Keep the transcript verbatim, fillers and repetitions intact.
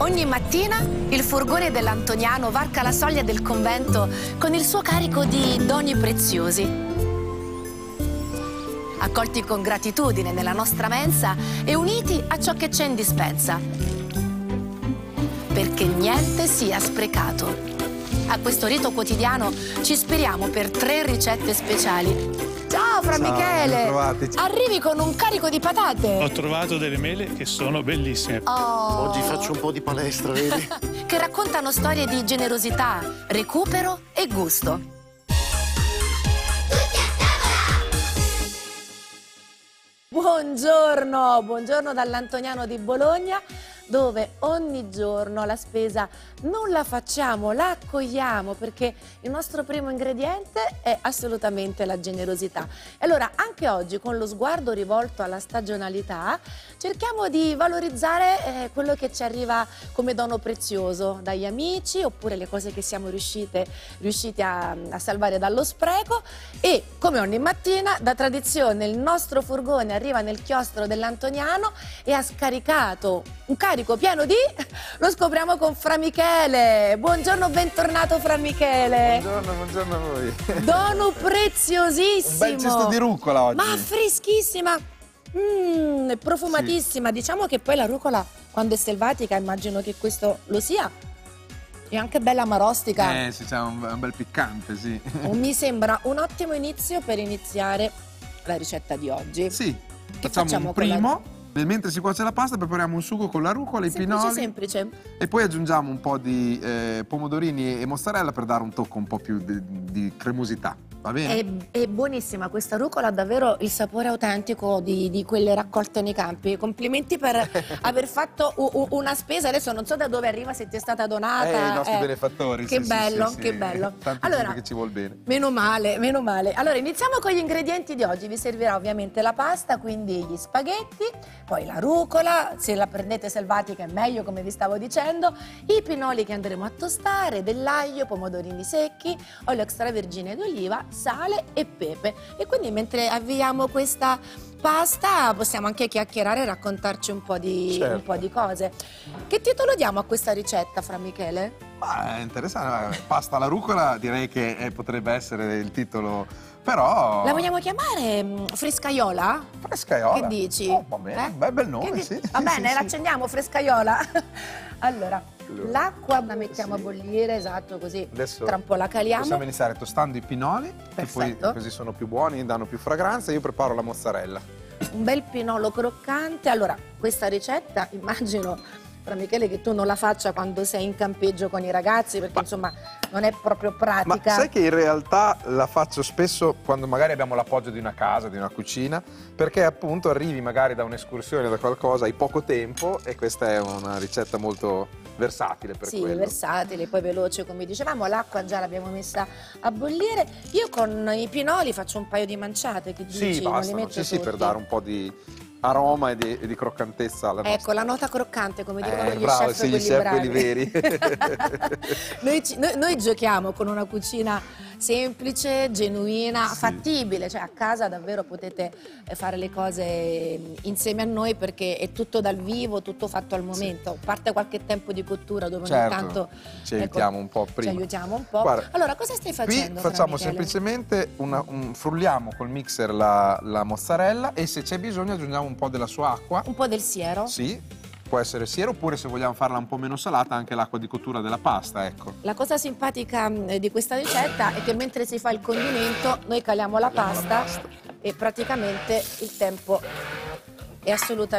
Ogni mattina il furgone dell'Antoniano varca la soglia del convento con il suo carico di doni preziosi. Accolti con gratitudine nella nostra mensa e uniti a ciò che c'è in dispensa. Perché niente sia sprecato. A questo rito quotidiano ci ispiriamo per tre ricette speciali. Ciao Fra Ciao, Michele! ben trovati. Arrivi con un carico di patate! Ho trovato delle mele che sono bellissime. Oh. Oggi faccio un po' di palestra, vedi? Che raccontano storie di generosità, recupero e gusto. Buongiorno, buongiorno dall'Antoniano di Bologna, dove ogni giorno la spesa non la facciamo, la accogliamo, perché il nostro primo ingrediente è assolutamente la generosità. E allora anche oggi, con lo sguardo rivolto alla stagionalità, cerchiamo di valorizzare eh, quello che ci arriva come dono prezioso dagli amici, oppure le cose che siamo riuscite, riusciti a, a salvare dallo spreco. E come ogni mattina, da tradizione, il nostro furgone arriva nel chiostro dell'Antoniano e ha scaricato un carico pieno di... Lo scopriamo con Fra Michele. Buongiorno, bentornato Fra Michele. Buongiorno, buongiorno a voi. Dono preziosissimo. Un bel cesto di rucola oggi. Ma freschissima. Mmm, profumatissima. Sì. Diciamo che poi la rucola, quando è selvatica, immagino che questo lo sia. È anche bella marostica. Eh, sì, c'è un, un bel piccante, sì. Mi sembra un ottimo inizio per iniziare la ricetta di oggi. Sì, Che facciamo, facciamo un con la- primo. Mentre si cuoce la pasta prepariamo un sugo con la rucola, i Semplice, pinoli semplice. e poi aggiungiamo un po' di eh, pomodorini e mozzarella per dare un tocco un po' più di, di cremosità. Va bene? È, è buonissima questa rucola, ha davvero il sapore autentico di, di quelle raccolte nei campi. Complimenti per aver fatto u, u, una spesa. Adesso non so da dove arriva, se ti è stata donata. Eh, i nostri eh. benefattori. Che sì, bello, sì, sì, che sì. bello. Tanta Allora, gente che ci vuol bene. Meno male, meno male. Allora, iniziamo con gli ingredienti di oggi. Vi servirà ovviamente la pasta, quindi gli spaghetti, poi la rucola, se la prendete selvatica è meglio, come vi stavo dicendo, i pinoli che andremo a tostare, dell'aglio, pomodorini secchi, olio extravergine d'oliva, sale e pepe. E quindi mentre avviamo questa pasta possiamo anche chiacchierare e raccontarci un po' di, Certo. un po' di cose. Che titolo diamo a questa ricetta, Fra Michele? Ma è interessante, pasta alla rucola direi che eh, potrebbe essere il titolo, però... La vogliamo chiamare mm, frescaiola? Frescaiola. Che dici? Oh, va bene, Eh? bel, bel Che nome, di- sì. Va sì, bene, sì, la sì. accendiamo, frescaiola. Allora, Allora, l'acqua la mettiamo sì. a bollire, esatto, così Adesso tra un po' la caliamo. possiamo iniziare tostando i pinoli, che poi Perfetto. così sono più buoni, danno più fragranza. Io preparo la mozzarella. Un bel pinolo croccante. Allora, questa ricetta, immagino, Fra Michele, che tu non la faccia quando sei in campeggio con i ragazzi, perché Ma- insomma non è proprio Ma pratica. sai che in realtà la faccio spesso quando magari abbiamo l'appoggio di una casa, di una cucina, perché appunto arrivi magari da un'escursione, da qualcosa, hai poco tempo e questa è una ricetta molto versatile per Sì, quello. versatile, poi veloce, come dicevamo. L'acqua già l'abbiamo messa a bollire. Io con i pinoli faccio un paio di manciate, che dici? Sì, Non li bastano, metto sì, sì, per tutti. dare un po' di aroma e di, e di croccantezza alla nostra. Ecco, la nota croccante, come dicono Eh, gli bravo, chef, sì, gli quelli chef, bravi. quelli veri. noi, ci- noi- noi giochiamo con una cucina semplice, genuina, Sì. fattibile, cioè a casa davvero potete eh, fare le cose insieme a noi, perché è tutto dal vivo, tutto fatto al momento. Parte qualche tempo di cottura dove Certo, ogni tanto ci ecco, aiutiamo un po' prima. Ci aiutiamo un po'. Guarda, Allora, cosa stai Qui facendo? Fra facciamo Michele? semplicemente una, un, frulliamo col mixer la, la mozzarella e se c'è bisogno aggiungiamo un po' della sua acqua. Un po' del siero? Sì, può essere siero oppure se vogliamo farla un po' meno salata anche l'acqua di cottura della pasta, ecco. La cosa simpatica mh, di questa ricetta è che mentre si fa il condimento noi caliamo la Caliamo la pasta pasta. e praticamente il tempo è assolutamente